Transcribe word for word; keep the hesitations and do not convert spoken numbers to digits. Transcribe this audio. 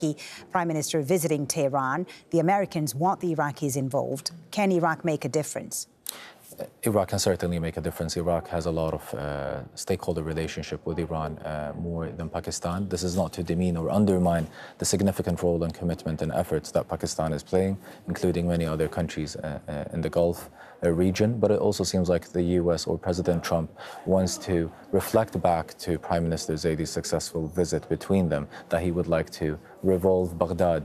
Prime Minister visiting Tehran. The Americans want the Iraqis involved. Can Iraq make a difference? Iraq can certainly make a difference. Iraq has a lot of uh, stakeholder relationship with Iran, uh, more than Pakistan. This is not to demean or undermine the significant role and commitment and efforts that Pakistan is playing, including many other countries uh, uh, in the Gulf uh, region. But it also seems like the U S or President Trump wants to reflect back to Prime Minister Zaidi's successful visit between them, that he would like to revolve Baghdad